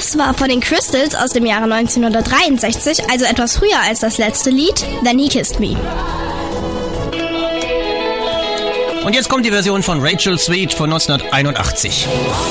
Das war von den Crystals aus dem Jahre 1963, also etwas früher als das letzte Lied, Then He Kissed Me. Und jetzt kommt die Version von Rachel Sweet von 1981.